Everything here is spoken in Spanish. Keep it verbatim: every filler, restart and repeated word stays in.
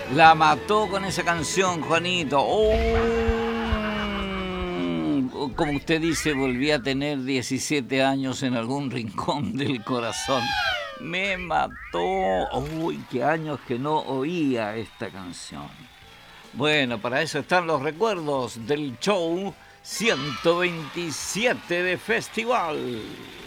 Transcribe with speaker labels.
Speaker 1: La mató con esa canción, Juanito. Oh, como usted dice, volví a tener diecisiete años en algún rincón del corazón. Me mató. Uy, qué años que no oía esta canción. Bueno, para eso están los recuerdos del show ciento veintisiete de Festival.